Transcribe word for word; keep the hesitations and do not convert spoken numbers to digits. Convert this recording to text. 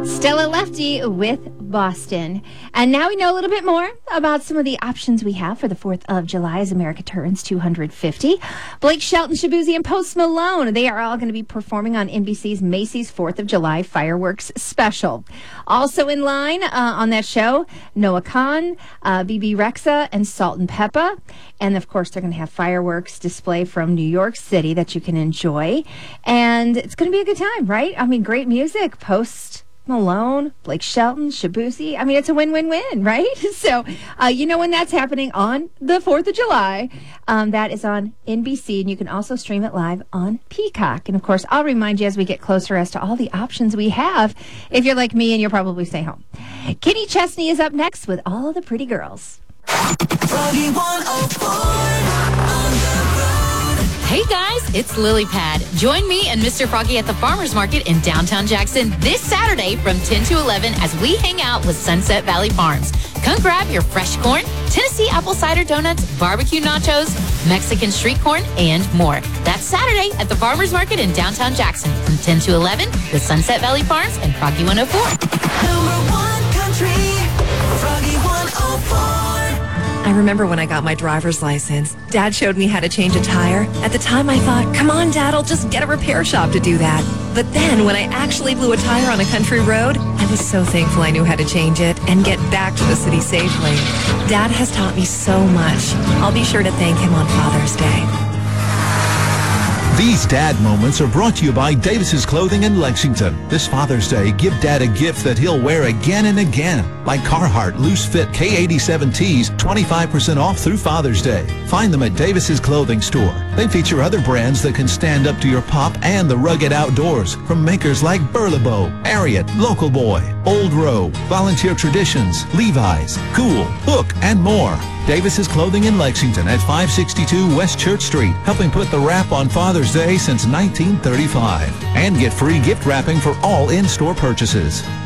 Stella Lefty with Boston. And now we know a little bit more about some of the options we have for the fourth of July as America turns two hundred fifty. Blake Shelton, Shaboozey, and Post Malone, they are all going to be performing on N B C's Macy's fourth of July Fireworks Special. Also in line uh, on that show, Noah Khan, uh, B B Rexa, and Salt and Peppa. And, of course, they're going to have fireworks display from New York City that you can enjoy. And it's going to be a good time, right? I mean, great music. Post Malone, Blake Shelton, Shaboozey. I mean, it's a win-win-win, right? So, uh, you know when that's happening on the fourth of July. Um, that is on N B C, and you can also stream it live on Peacock. And, of course, I'll remind you as we get closer as to all the options we have if you're like me and you'll probably stay home. Kenny Chesney is up next with All the Pretty Girls. Hey guys, it's Lily Pad. Join me and Mister Froggy at the Farmers Market in downtown Jackson this Saturday from ten to eleven as we hang out with Sunset Valley Farms. Come grab your fresh corn, Tennessee apple cider donuts, barbecue nachos, Mexican street corn, and more. That's Saturday at the Farmers Market in downtown Jackson from ten to eleven with Sunset Valley Farms and Froggy one oh four. Number one country, Froggy one oh four. I remember when I got my driver's license, Dad showed me how to change a tire. At the time, I thought, come on, Dad, I'll just get a repair shop to do that. But then, when I actually blew a tire on a country road, I was so thankful I knew how to change it and get back to the city safely. Dad has taught me so much. I'll be sure to thank him on Father's Day. These dad moments are brought to you by Davis's Clothing in Lexington. This Father's Day, give Dad a gift that he'll wear again and again. Like Carhartt Loose Fit K eighty-seven tees, twenty-five percent off through Father's Day. Find them at Davis's Clothing Store. They feature other brands that can stand up to your pop and the rugged outdoors from makers like Burlebo, Ariat, Local Boy, Old Row, Volunteer Traditions, Levi's, Cool, Hook, and more. Davis's Clothing in Lexington at five sixty-two West Church Street, helping put the wrap on Father's Day since nineteen thirty-five. And get free gift wrapping for all in-store purchases.